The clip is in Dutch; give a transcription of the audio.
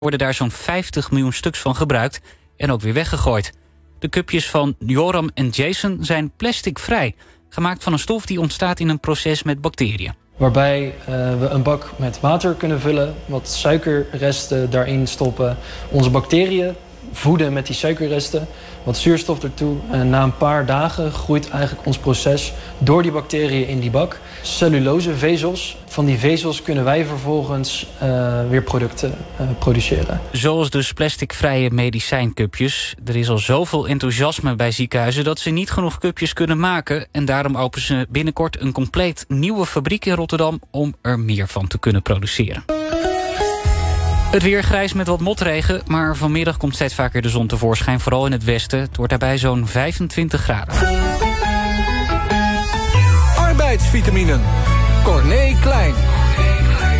worden daar zo'n 50 miljoen stuks van gebruikt en ook weer weggegooid. De cupjes van Joram en Jason zijn plasticvrij, gemaakt van een stof die ontstaat in een proces met bacteriën. Waarbij we een bak met water kunnen vullen, wat suikerresten daarin stoppen. Onze bacteriën voeden met die suikerresten, wat zuurstof ertoe. En na een paar dagen groeit eigenlijk ons proces door die bacteriën in die bak. Cellulosevezels. Van die vezels kunnen wij vervolgens weer producten produceren. Zoals dus plasticvrije medicijncupjes. Er is al zoveel enthousiasme bij ziekenhuizen dat ze niet genoeg cupjes kunnen maken. En daarom openen ze binnenkort een compleet nieuwe fabriek in Rotterdam om er meer van te kunnen produceren. Het weer grijs met wat motregen, maar vanmiddag komt steeds vaker de zon tevoorschijn, vooral in het westen. Het wordt daarbij zo'n 25 graden. Arbeidsvitaminen. Corné Klein.